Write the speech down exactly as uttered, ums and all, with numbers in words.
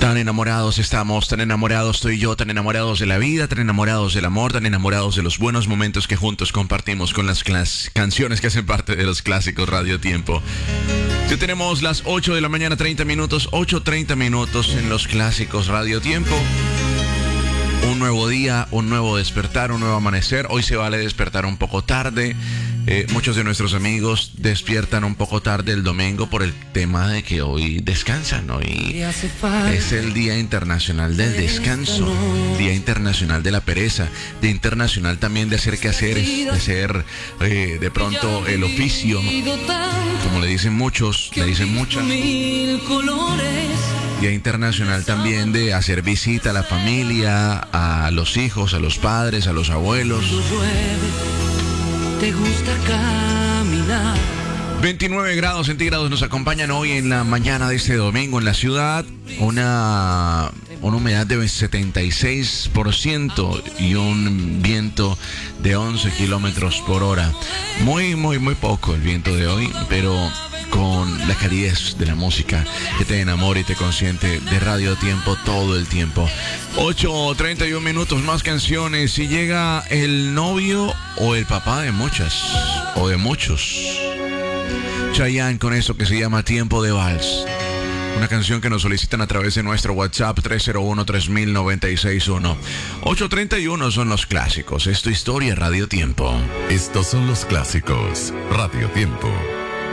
Tan enamorados estamos, tan enamorados estoy yo, tan enamorados de la vida, tan enamorados del amor, tan enamorados de los buenos momentos que juntos compartimos con las clas- canciones que hacen parte de los clásicos Radio Tiempo. Ya tenemos las ocho de la mañana, treinta minutos, ocho treinta minutos en los clásicos Radio Tiempo. Un nuevo día, un nuevo despertar, un nuevo amanecer. Hoy se vale despertar un poco tarde. Eh, muchos de nuestros amigos despiertan un poco tarde el domingo por el tema de que hoy descansan. Hoy es el Día Internacional del Descanso, Día Internacional de la Pereza, Día Internacional también de hacer quehaceres, de hacer eh, de pronto el oficio, como le dicen muchos, le dicen muchas. Día Internacional también de hacer visita a la familia, a los hijos, a los padres, a los abuelos. Te gusta caminar. veintinueve grados centígrados nos acompañan hoy en la mañana de este domingo en la ciudad. Una, una humedad de setenta y seis por ciento y un viento de once kilómetros por hora. Muy, muy, muy poco el viento de hoy, pero con la calidez de la música que te enamora y te consiente de Radio Tiempo todo el tiempo. ocho treinta y uno minutos, más canciones. Y llega el novio o el papá de muchas o de muchos, Chayanne, con eso que se llama Tiempo de Vals. Una canción que nos solicitan a través de nuestro WhatsApp tres cero uno, tres mil, noventa y seis uno. ocho treinta y uno son los clásicos. Es tu historia, Radio Tiempo. Estos son los clásicos Radio Tiempo.